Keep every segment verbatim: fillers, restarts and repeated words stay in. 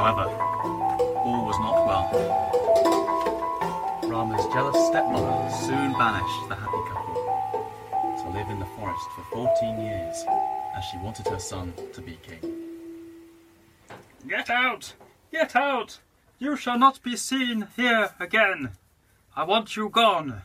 However, all was not well. Rama's jealous stepmother soon banished the happy couple to live in the forest for fourteen years, as she wanted her son to be king. Get out! Get out! You shall not be seen here again. I want you gone.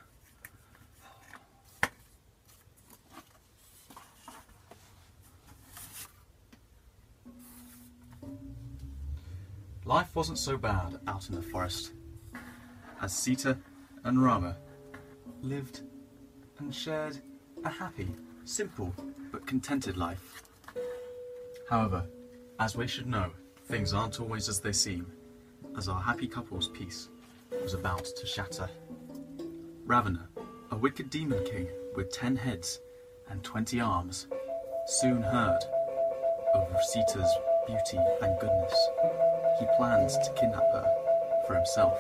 Life wasn't so bad out in the forest, as Sita and Rama lived and shared a happy, simple, but contented life. However, as we should know, things aren't always as they seem, as our happy couple's peace was about to shatter. Ravana, a wicked demon king with ten heads and twenty arms, soon heard of Sita's beauty and goodness. He planned to kidnap her for himself.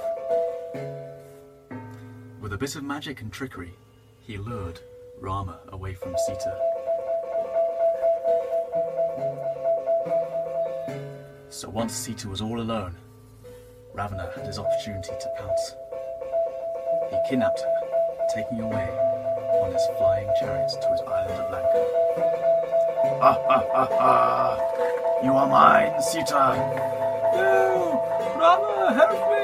With a bit of magic and trickery, he lured Rama away from Sita. So once Sita was all alone, Ravana had his opportunity to pounce. He kidnapped her, taking her away on his flying chariot to his island of Lanka. Ha ha ha ha! You are mine, Sita! No! Rama, help me!